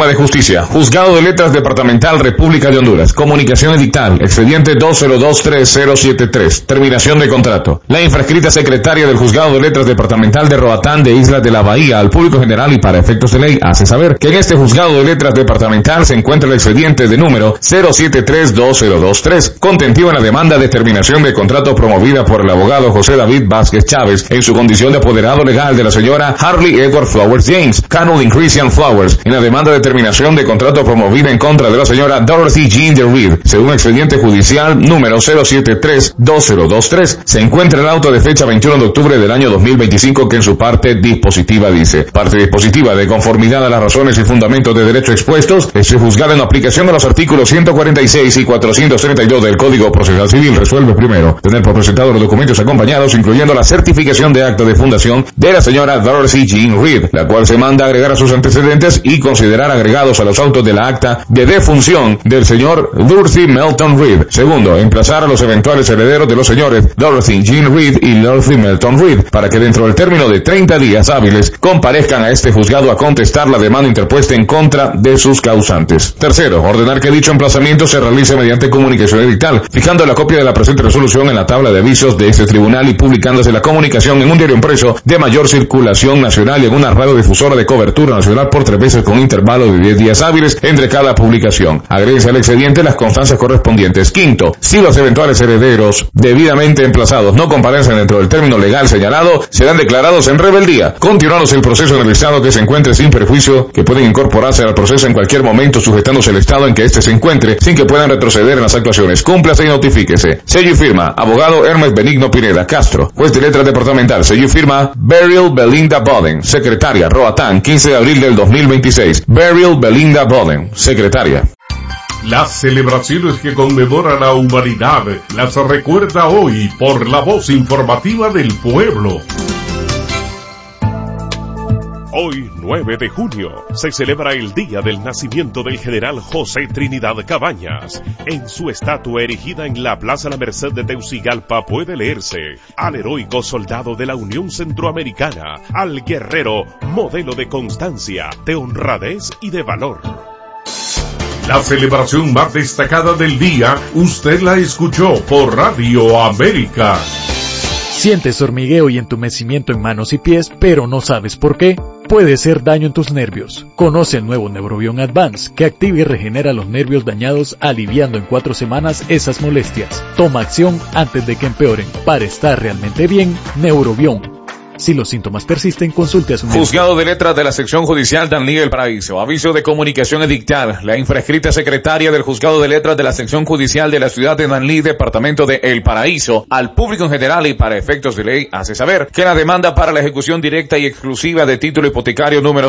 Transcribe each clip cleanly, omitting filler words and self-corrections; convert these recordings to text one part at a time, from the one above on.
Suprema de Justicia, Juzgado de Letras Departamental, República de Honduras, comunicación edictal, expediente 2023-073, terminación de contrato. La infrascrita secretaria del Juzgado de Letras Departamental de Roatán de Islas de la Bahía al público general y para efectos de ley hace saber que en este Juzgado de Letras Departamental se encuentra el expediente de número 073-2023, contentivo en la demanda de terminación de contrato promovida por el abogado José David Vázquez Chávez en su condición de apoderado legal de la señora Harley Edward Flowers James, Canuling Christian Flowers, en la demanda de terminación de contrato promovida en contra de la señora Dorothy Jean DeReed, según expediente judicial número 073-2023. Se encuentra el auto de fecha 21 de octubre del año 2025 que en su parte dispositiva dice: parte dispositiva, de conformidad a las razones y fundamentos de derecho expuestos, es juzgada en aplicación de los artículos 146 y 432 del Código Procesal Civil. Resuelve primero tener por presentado los documentos acompañados, incluyendo la certificación de acta de fundación de la señora Dorothy Jean Reed, la cual se manda agregar a sus antecedentes y considerar agregados a los autos de la acta de defunción del señor Dorothy Melton Reed. Segundo, emplazar a los eventuales herederos de los señores Dorothy Jean Reed y Dorothy Melton Reed para que dentro del término de 30 días hábiles comparezcan a este juzgado a contestar la demanda interpuesta en contra de sus causantes. Tercero, ordenar que dicho emplazamiento se realice mediante comunicación edictal, fijando la copia de la presente resolución en la tabla de avisos de este tribunal y publicándose la comunicación en un diario impreso de mayor circulación nacional y en una radiodifusora de cobertura nacional por 3 veces con intervalo de 10 días hábiles entre cada publicación. Agréguese al expediente las constancias correspondientes. Quinto, si los eventuales herederos debidamente emplazados no comparecen dentro del término legal señalado, serán declarados en rebeldía, continuándose el proceso en el estado que se encuentre sin perjuicio, que pueden incorporarse al proceso en cualquier momento sujetándose el estado en que éste se encuentre, sin que puedan retroceder en las actuaciones. Cúmplase y notifíquese. Sello y firma, abogado Hermes Benigno Pineda Castro, juez de letras departamental. Sello y firma, Beryl Belinda Boden, secretaria, Roatán, 15 de abril del 2026. Beryl Belinda Boden, secretaria. Las celebraciones que conmemora la humanidad las recuerda hoy por la voz informativa del pueblo. Hoy, 9 de junio, se celebra el día del nacimiento del general José Trinidad Cabañas. En su estatua erigida en la Plaza La Merced de Teucigalpa puede leerse: al heroico soldado de la Unión Centroamericana, al guerrero, modelo de constancia, de honradez y de valor. La celebración más destacada del día, usted la escuchó por Radio América. ¿Sientes hormigueo y entumecimiento en manos y pies, pero no sabes por qué? Puede ser daño en tus nervios. Conoce el nuevo Neurobion Advance, que activa y regenera los nervios dañados, aliviando en 4 semanas esas molestias. Toma acción antes de que empeoren. Para estar realmente bien, Neurobion. Si los síntomas persisten, consulte a su médico. Juzgado de Letras de la Sección Judicial Danlí El Paraíso. Aviso de comunicación edictal. La infrascrita secretaria del Juzgado de Letras de la Sección Judicial de la Ciudad de Danlí, Departamento de El Paraíso, al público en general y para efectos de ley, hace saber que la demanda para la ejecución directa y exclusiva de título hipotecario número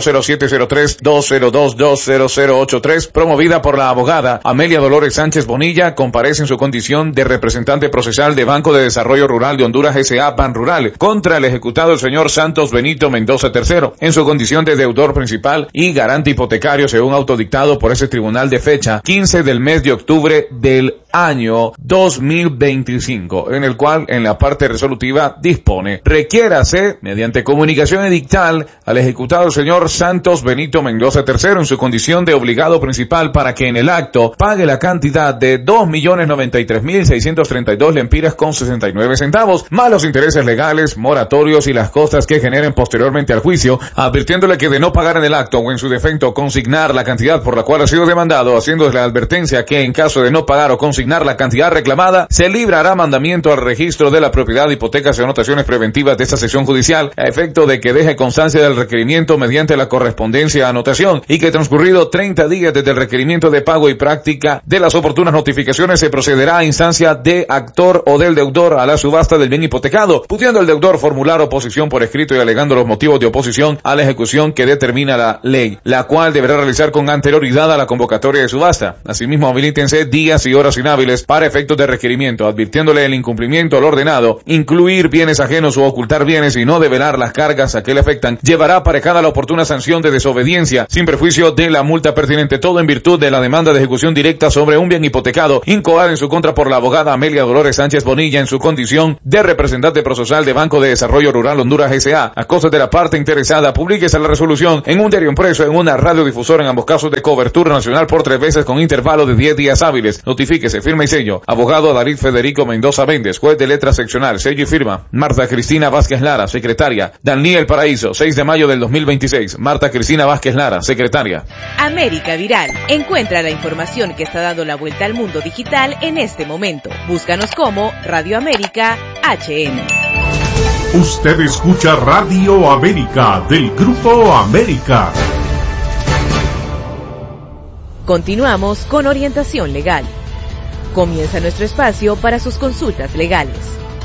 0703-202-20083, promovida por la abogada Amelia Dolores Sánchez Bonilla, comparece en su condición de representante procesal de Banco de Desarrollo Rural de Honduras S.A. Ban Rural contra el ejecutado el señor Santos Benito Mendoza III, en su condición de deudor principal y garante hipotecario según autodictado por ese tribunal de fecha 15 del mes de octubre del año 2025, en el cual en la parte resolutiva dispone: requiérase mediante comunicación edictal al ejecutado el señor Santos Benito Mendoza III en su condición de obligado principal para que en el acto pague la cantidad de 2.093.632 lempiras con 69 centavos, más los intereses legales, moratorios y las costas que generen posteriormente al juicio, advirtiéndole que de no pagar en el acto o en su defecto consignar la cantidad por la cual ha sido demandado, haciéndole la advertencia que en caso de no pagar o consignar la cantidad reclamada, se librará mandamiento al registro de la propiedad, hipotecas y anotaciones preventivas de esta sección judicial, a efecto de que deje constancia del requerimiento mediante la correspondencia a anotación, y que transcurrido 30 días desde el requerimiento de pago y práctica de las oportunas notificaciones, se procederá a instancia de actor o del deudor a la subasta del bien hipotecado, pudiendo el deudor formular oposición por escrito y alegando los motivos de oposición a la ejecución que determina la ley, la cual deberá realizar con anterioridad a la convocatoria de subasta. Asimismo, habilítense días y horas inhábiles hábiles para efectos de requerimiento, advirtiéndole el incumplimiento al ordenado, incluir bienes ajenos o ocultar bienes y no develar las cargas a que le afectan, llevará aparejada la oportuna sanción de desobediencia, sin perjuicio de la multa pertinente, todo en virtud de la demanda de ejecución directa sobre un bien hipotecado, incoada en su contra por la abogada Amelia Dolores Sánchez Bonilla en su condición de representante procesal de Banco de Desarrollo Rural Honduras S.A. A cosas de la parte interesada, publíquese la resolución en un diario impreso, en una radiodifusora, en ambos casos de cobertura nacional por 3 veces con intervalo de 10 días hábiles. Notifíquese, firma y sello. Abogado David Federico Mendoza Méndez, juez de letra seccional, sello y firma. Marta Cristina Vázquez Lara, secretaria. Daniel Paraíso, 6 de mayo del 2026. Marta Cristina Vázquez Lara, secretaria. América Viral. Encuentra la información que está dando la vuelta al mundo digital en este momento. Búscanos como Radio América HN. Usted escucha Radio América del Grupo América. Continuamos con orientación legal. Comienza nuestro espacio para sus consultas legales.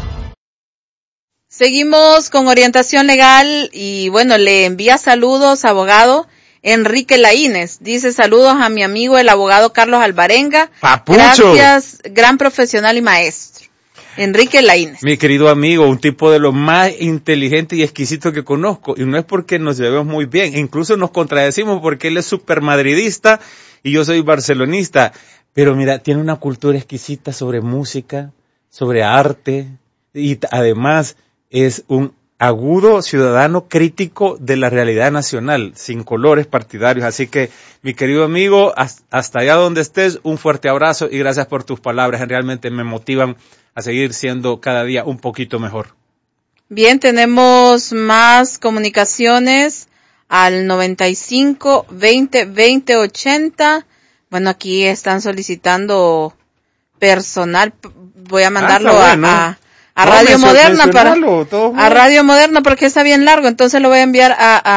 Seguimos con orientación legal y bueno, le envía saludos, abogado Enrique Laínez. Dice saludos a mi amigo el abogado Carlos Alvarenga. ¡Papucho! Gracias, gran profesional y maestro. Enrique Laínez. Mi querido amigo, un tipo de lo más inteligente y exquisito que conozco. Y no es porque nos llevemos muy bien, incluso nos contradecimos porque él es súper madridista y yo soy barcelonista. Pero mira, tiene una cultura exquisita sobre música, sobre arte y además es un agudo ciudadano crítico de la realidad nacional, sin colores partidarios. Así que, mi querido amigo, hasta allá donde estés, un fuerte abrazo y gracias por tus palabras. Realmente me motivan a seguir siendo cada día un poquito mejor. Bien, tenemos más comunicaciones al 95 20 20 80. Bueno, aquí están solicitando personal. Voy a mandarlo a Radio Moderna a Radio Moderna porque está bien largo, entonces lo voy a enviar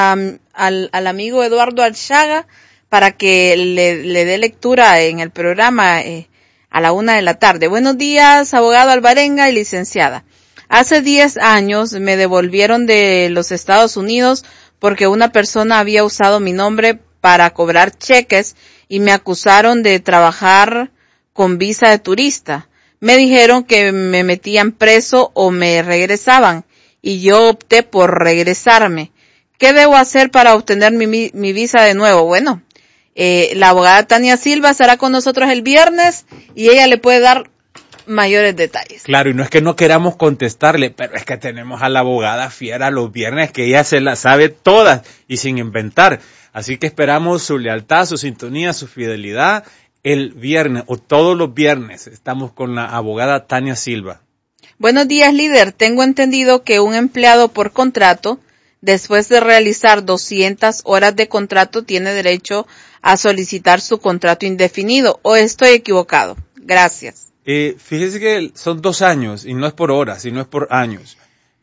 al amigo Eduardo Alchaga para que le dé lectura en el programa a la 1:00 p.m. Buenos días, abogado Alvarenga y licenciada. Hace 10 años me devolvieron de los Estados Unidos porque una persona había usado mi nombre para cobrar cheques y me acusaron de trabajar con visa de turista. Me dijeron que me metían preso o me regresaban y yo opté por regresarme. ¿Qué debo hacer para obtener mi visa de nuevo? Bueno, la abogada Tania Silva estará con nosotros el viernes y ella le puede dar mayores detalles. Claro, y no es que no queramos contestarle, pero es que tenemos a la abogada fiera los viernes que ella se las sabe todas y sin inventar. Así que esperamos su lealtad, su sintonía, su fidelidad. El viernes o todos los viernes estamos con la abogada Tania Silva. Buenos días, líder. Tengo entendido que un empleado por contrato, después de realizar 200 horas de contrato, tiene derecho a solicitar su contrato indefinido. ¿O estoy equivocado? Gracias. Fíjese que son 2 años y no es por horas, sino es por años.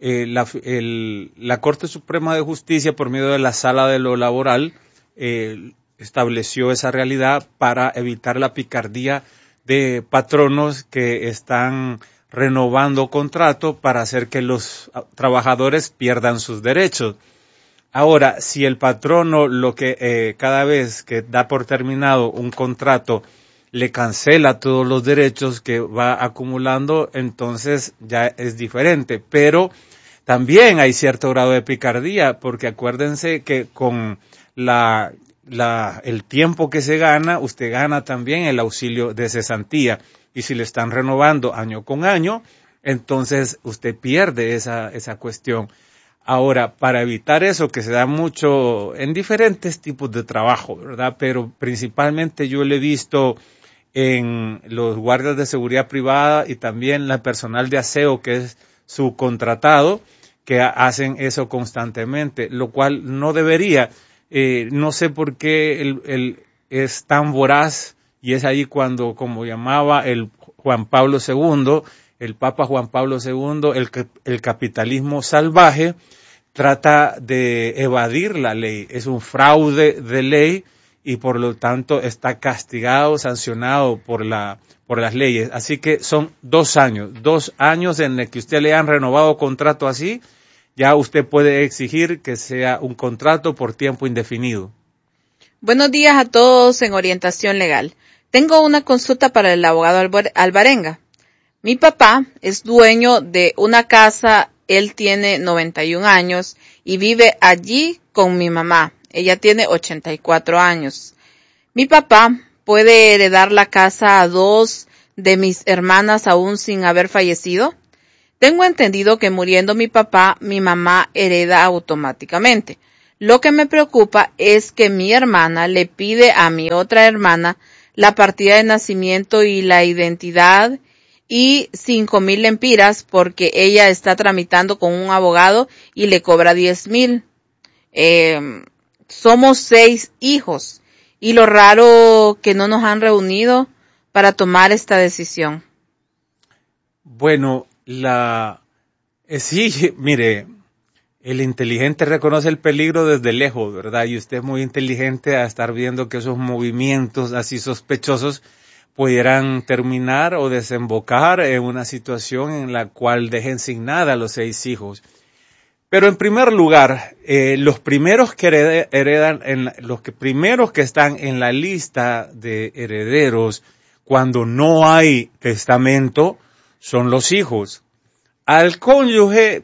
La Corte Suprema de Justicia, por medio de la Sala de lo Laboral, estableció esa realidad para evitar la picardía de patronos que están renovando contrato para hacer que los trabajadores pierdan sus derechos. Ahora, si el patrono cada vez que da por terminado un contrato le cancela todos los derechos que va acumulando, entonces ya es diferente. Pero también hay cierto grado de picardía, porque acuérdense que con el tiempo que se gana, usted gana también el auxilio de cesantía. Y si le están renovando año con año, entonces usted pierde esa cuestión. Ahora, para evitar eso, que se da mucho en diferentes tipos de trabajo, ¿verdad? Pero principalmente yo lo he visto en los guardias de seguridad privada y también la personal de aseo, que es subcontratado, que hacen eso constantemente, lo cual no debería. No sé por qué él es tan voraz y es ahí cuando, como llamaba el Juan Pablo II, el Papa Juan Pablo II, el capitalismo salvaje trata de evadir la ley. Es un fraude de ley y por lo tanto está castigado, sancionado por las leyes. Así que son 2 años, 2 años en el que usted le han renovado contrato así. Ya usted puede exigir que sea un contrato por tiempo indefinido. Buenos días a todos en Orientación Legal. Tengo una consulta para el abogado Alvarenga. Mi papá es dueño de una casa, él tiene 91 años y vive allí con mi mamá. Ella tiene 84 años. Mi papá puede heredar la casa a 2 de mis hermanas aún sin haber fallecido. Tengo entendido que muriendo mi papá, mi mamá hereda automáticamente. Lo que me preocupa es que mi hermana le pide a mi otra hermana la partida de nacimiento y la identidad y 5,000 lempiras porque ella está tramitando con un abogado y le cobra 10,000. Somos 6 hijos y lo raro que no nos han reunido para tomar esta decisión. Bueno, sí, mire, el inteligente reconoce el peligro desde lejos, ¿verdad? Y usted es muy inteligente a estar viendo que esos movimientos así sospechosos pudieran terminar o desembocar en una situación en la cual dejen sin nada a los 6 hijos. Pero en primer lugar, los primeros que primeros que están en la lista de herederos cuando no hay testamento son los hijos. Al cónyuge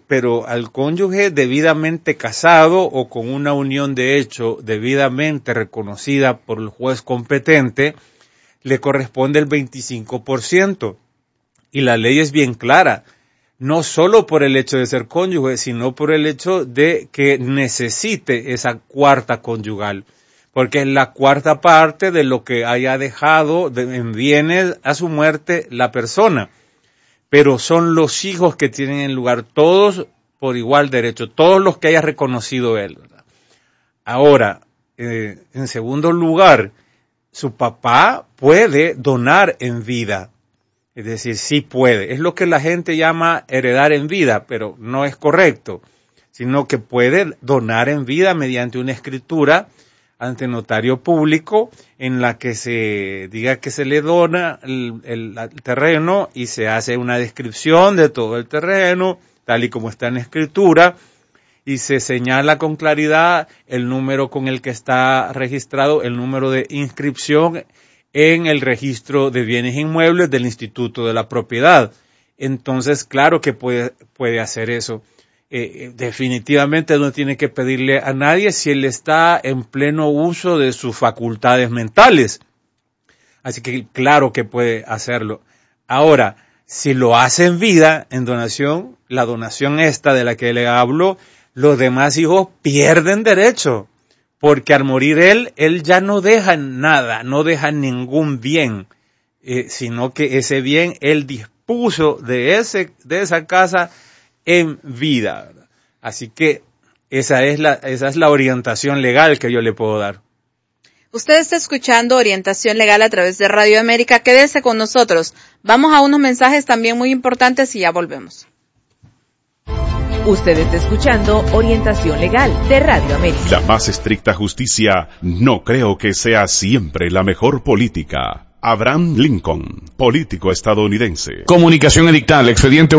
debidamente casado o con una unión de hecho debidamente reconocida por el juez competente, le corresponde el 25%. Y la ley es bien clara, no solo por el hecho de ser cónyuge, sino por el hecho de que necesite esa cuarta conyugal, porque es la cuarta parte de lo que haya dejado en bienes a su muerte la persona. Pero son los hijos que tienen en lugar, todos por igual derecho, todos los que haya reconocido él, ¿verdad? Ahora, en segundo lugar, su papá puede donar en vida, es decir, sí puede. Es lo que la gente llama heredar en vida, pero no es correcto, sino que puede donar en vida mediante una escritura ante notario público en la que se diga que se le dona el terreno y se hace una descripción de todo el terreno, tal y como está en escritura, y se señala con claridad el número con el que está registrado, el número de inscripción en el registro de bienes inmuebles del Instituto de la Propiedad. Entonces, claro que puede hacer eso. Definitivamente no tiene que pedirle a nadie si él está en pleno uso de sus facultades mentales. Así que claro que puede hacerlo. Ahora, si lo hace en vida, en donación, la donación esta de la que le hablo, los demás hijos pierden derecho, porque al morir él ya no deja nada, no deja ningún bien, sino que ese bien él dispuso de esa casa en vida. Así que esa es la orientación legal que yo le puedo dar. Usted está escuchando Orientación Legal a través de Radio América. Quédese con nosotros. Vamos a unos mensajes también muy importantes y ya volvemos. Usted está escuchando Orientación Legal de Radio América. La más estricta justicia no creo que sea siempre la mejor política. Abraham Lincoln, político estadounidense. Comunicación edictal, expediente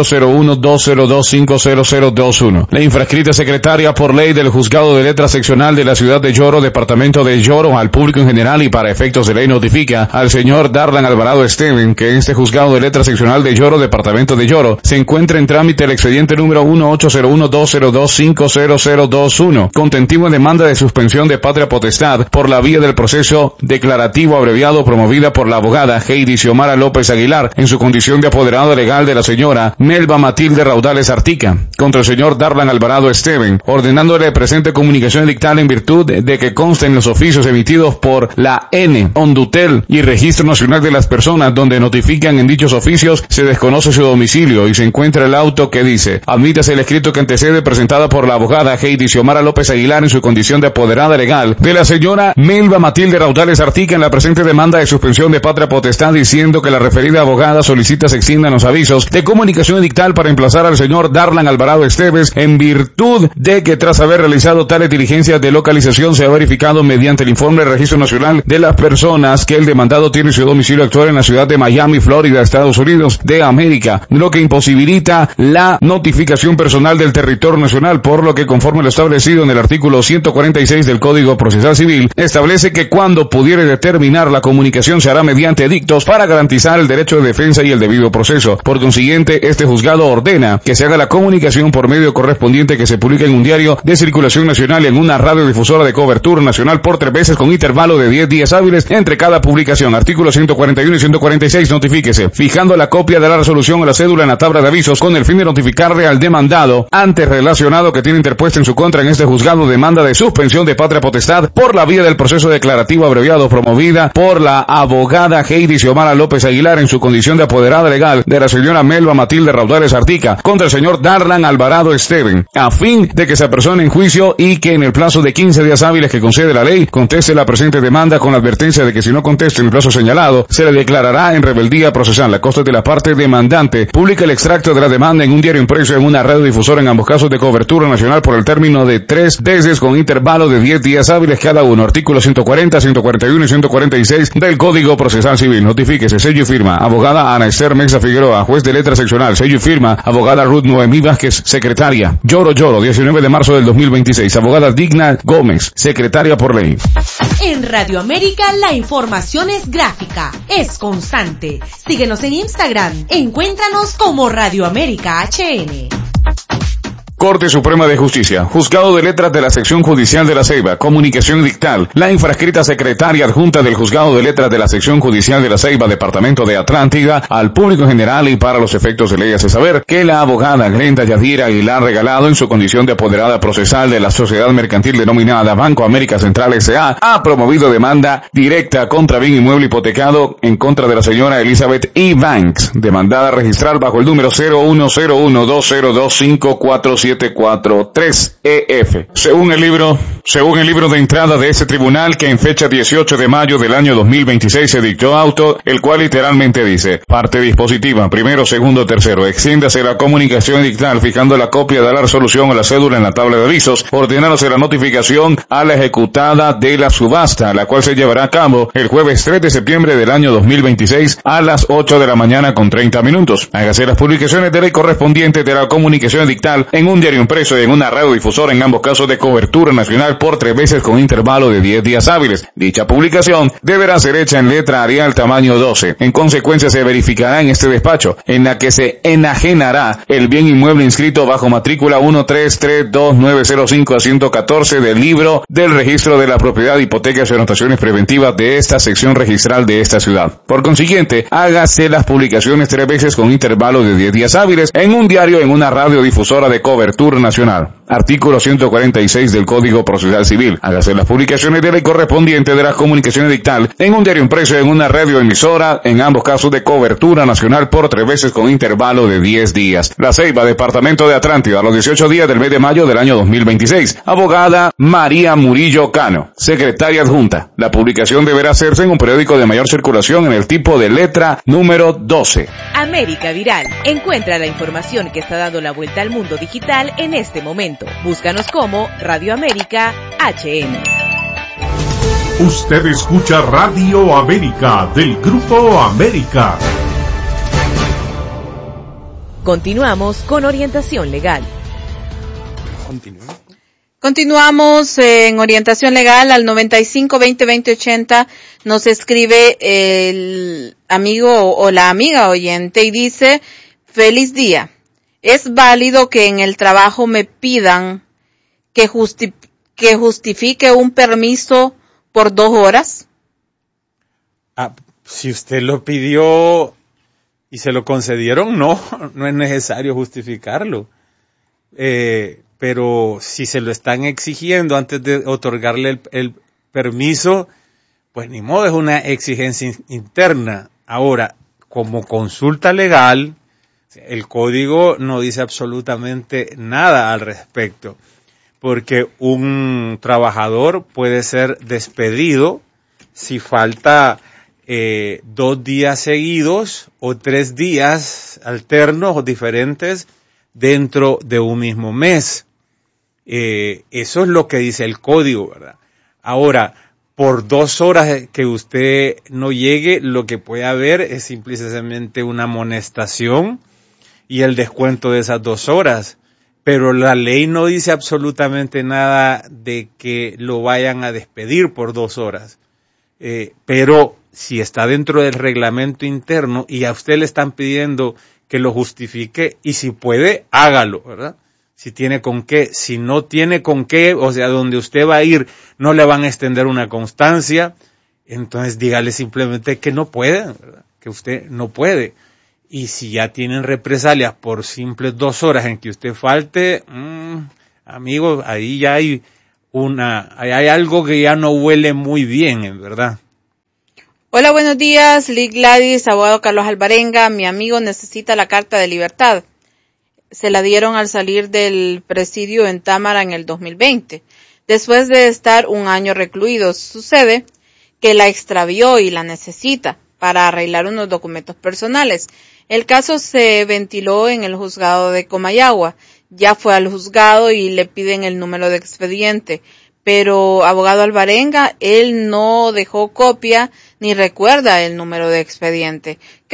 1801-202-50021. La infrascrita secretaria por ley del Juzgado de Letras Seccional de la Ciudad de Yoro, Departamento de Yoro, al público en general y para efectos de ley notifica al señor Darlan Alvarado Esteven que en este Juzgado de Letras Seccional de Yoro, Departamento de Yoro, se encuentra en trámite el expediente número 1801-202-50021, contentivo en demanda de suspensión de patria potestad por la vía del proceso declarativo abreviado promovido por la abogada Heidi Xiomara López Aguilar en su condición de apoderada legal de la señora Melba Matilde Raudales Artica contra el señor Darlan Alvarado Esteven, ordenándole presente comunicación edictal en virtud de que consten los oficios emitidos por la N, Ondutel y Registro Nacional de las Personas, donde notifican en dichos oficios se desconoce su domicilio y se encuentra el auto que dice: admítase el escrito que antecede presentada por la abogada Heidi Xiomara López Aguilar en su condición de apoderada legal de la señora Melba Matilde Raudales Artica en la presente demanda de suspensión de patria potestad, diciendo que la referida abogada solicita se extiendan los avisos de comunicación edictal para emplazar al señor Darlan Alvarado Esteves en virtud de que tras haber realizado tales diligencias de localización se ha verificado mediante el informe del Registro Nacional de las Personas que el demandado tiene su domicilio actual en la ciudad de Miami, Florida, Estados Unidos de América, lo que imposibilita la notificación personal del territorio nacional, por lo que conforme lo establecido en el artículo 146 del Código Procesal Civil, establece que cuando pudiere determinar la comunicación comunicación se hará mediante edictos para garantizar el derecho de defensa y el debido proceso. Por consiguiente, este juzgado ordena que se haga la comunicación por medio correspondiente que se publique en un diario de circulación nacional y en una radiodifusora de cobertura nacional por 3 veces con intervalo de 10 días hábiles entre cada publicación. Artículo 141 y 146. Notifíquese, fijando la copia de la resolución o la cédula en la tabla de avisos con el fin de notificarle al demandado antes relacionado que tiene interpuesta en su contra en este juzgado demanda de suspensión de patria potestad por la vía del proceso declarativo abreviado promovida por la abogada Heidi Xiomara López Aguilar en su condición de apoderada legal de la señora Melba Matilde Raudales Artica contra el señor Darlan Alvarado Esteven, a fin de que se apersone en juicio y que en el plazo de 15 días hábiles que concede la ley conteste la presente demanda con la advertencia de que si no conteste en el plazo señalado se le declarará en rebeldía procesal. La costa de la parte demandante publica el extracto de la demanda en un diario impreso en una radiodifusora en ambos casos de cobertura nacional por el término de 3 veces con intervalo de 10 días hábiles cada uno. Artículo 140, 141 y 146 del Código Procesal Civil. Notifíquese, sello y firma, abogada Ana Esther Mexa Figueroa, juez de letra seccional. Sello y firma, abogada Ruth Noemí Vázquez, secretaria. Lloro, 19 de marzo del 2026. Abogada Digna Gómez, secretaria por ley. En Radio América la información es gráfica, es constante. Síguenos en Instagram, encuéntranos como Radio América HN. Corte Suprema de Justicia, Juzgado de Letras de la Sección Judicial de La Ceiba, comunicación dictal. La infrascrita secretaria adjunta del Juzgado de Letras de la Sección Judicial de La Ceiba, Departamento de Atlántida, al público en general y para los efectos de ley hace saber que la abogada Glenda Yadira Aguilar Regalado, en su condición de apoderada procesal de la sociedad mercantil denominada Banco América Central S.A., ha promovido demanda directa contra bien inmueble hipotecado en contra de la señora Elizabeth E. Banks, demandada registral bajo el número 010120254743 EF. Según el libro de entrada de ese tribunal, que en fecha 18 de mayo del año 2026 se dictó auto, el cual literalmente dice: parte dispositiva, primero, segundo, tercero, extiéndase la comunicación dictal fijando la copia de la resolución o la cédula en la tabla de avisos, ordenándose la notificación a la ejecutada de la subasta, la cual se llevará a cabo el jueves 3 de septiembre del año 2026 a las 8 de la mañana con 30 minutos. Hágase las publicaciones de ley correspondientes de la comunicación dictal en un diario impreso y en una radiodifusora, en ambos casos de cobertura nacional, por 3 veces con intervalo de 10 días hábiles. Dicha publicación deberá ser hecha en letra Arial tamaño 12. En consecuencia, se verificará en este despacho, en la que se enajenará el bien inmueble inscrito bajo matrícula 1332905 a 114 del libro del registro de la propiedad, hipotecas y anotaciones preventivas de esta sección registral de esta ciudad. Por consiguiente, hágase las publicaciones 3 veces con intervalo de 10 días hábiles en un diario, en una radiodifusora de cobertura nacional. Artículo 146 del Código Procesal Civil. Hágase las publicaciones de ley correspondiente de las comunicaciones dictal en un diario impreso, en una radioemisora, en ambos casos de cobertura nacional, por 3 veces con intervalo de 10 días. La Ceiba, Departamento de Atlántida, a los 18 días del mes de mayo del año 2026. Abogada María Murillo Cano, secretaria adjunta. La publicación deberá hacerse en un periódico de mayor circulación en el tipo de letra número 12. América Viral. Encuentra la información que está dando la vuelta al mundo digital en este momento. Búscanos como Radio América HN. Usted escucha Radio América del Grupo América. Continuamos con orientación legal. Continuamos en orientación legal al 95-20-20-80. Nos escribe el amigo o la amiga oyente y dice: feliz día. ¿Es válido que en el trabajo me pidan que justifique un permiso por 2 horas? Si usted lo pidió y se lo concedieron, no es necesario justificarlo. Pero si se lo están exigiendo antes de otorgarle el permiso, pues ni modo, es una exigencia interna. Ahora, como consulta legal, el código no dice absolutamente nada al respecto, porque un trabajador puede ser despedido si falta 2 días seguidos o 3 días alternos o diferentes dentro de un mismo mes. Eso es lo que dice el código, ¿verdad? Ahora, por 2 horas que usted no llegue, lo que puede haber es simplemente una amonestación y el descuento de esas 2 horas. Pero la ley no dice absolutamente nada de que lo vayan a despedir por 2 horas. Pero si está dentro del reglamento interno y a usted le están pidiendo que lo justifique, y si puede, hágalo, ¿verdad? Si tiene con qué, si no tiene con qué, o sea, donde usted va a ir no le van a extender una constancia, entonces dígale simplemente que no puede, ¿verdad? Que usted no puede. Y si ya tienen represalias por simples 2 horas en que usted falte, amigo, ahí ya hay algo que ya no huele muy bien, en verdad. Hola, buenos días, Lee Gladys, abogado Carlos Alvarenga. Mi amigo necesita la carta de libertad. Se la dieron al salir del presidio en Támara en el 2020. Después de estar 1 año recluido, sucede que la extravió y la necesita para arreglar unos documentos personales. El caso se ventiló en el juzgado de Comayagua. Ya fue al juzgado y le piden el número de expediente. Pero, abogado Alvarenga, él no dejó copia ni recuerda el número de expediente.